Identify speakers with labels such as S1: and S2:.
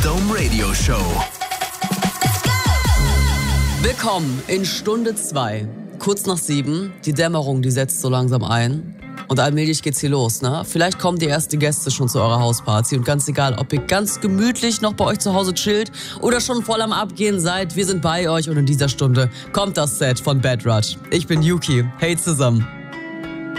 S1: Dome Radio Show.
S2: Willkommen in Stunde 2. Kurz nach 7. Die Dämmerung, die setzt so langsam ein. Und allmählich geht's hier los, ne? Vielleicht kommen die ersten Gäste schon zu eurer Hausparty. Und ganz egal, ob ihr ganz gemütlich noch bei euch zu Hause chillt oder schon voll am Abgehen seid, wir sind bei euch. Und in dieser Stunde kommt das Set von Bad Rush. Ich bin Yuki. Hey zusammen.